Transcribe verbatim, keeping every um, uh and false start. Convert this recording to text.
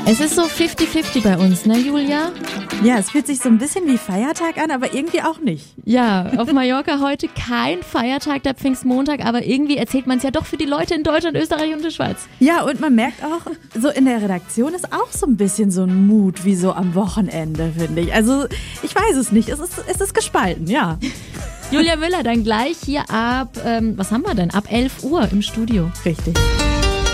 Es ist so fifty fifty bei uns, ne Julia? Ja, es fühlt sich so ein bisschen wie Feiertag an, aber irgendwie auch nicht. Ja, auf Mallorca heute kein Feiertag, der Pfingstmontag, aber irgendwie erzählt man es ja doch für die Leute in Deutschland, Österreich und der Schweiz. Ja, und man merkt auch, so in der Redaktion ist auch so ein bisschen so ein Mut wie so am Wochenende, finde ich. Also ich weiß es nicht, es ist, es ist gespalten, ja. Julia Müller, dann gleich hier ab, ähm, was haben wir denn, ab elf Uhr im Studio. Richtig.